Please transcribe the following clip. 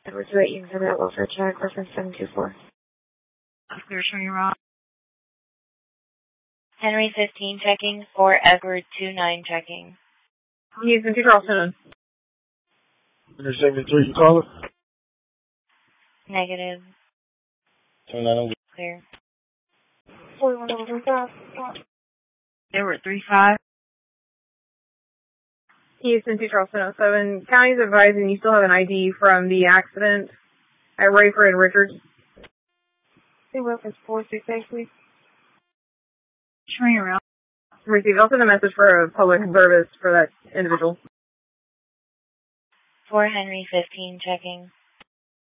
Edward 28, you can send that welfare check, reference 724. Clear, showing you wrong. Henry 15 checking, 4 Edward 29 checking. Houston to Charleston. Henry 73, you call it? Negative. Turn that on. Clear. 41 over 35. Edward 35. Houston to Charleston 07. County's advising you still have an ID from the accident at Rayford and Richards. Hey, reference 468, please. Showing you around. Received. Also the message for a public service for that individual. 4 Henry 15 checking.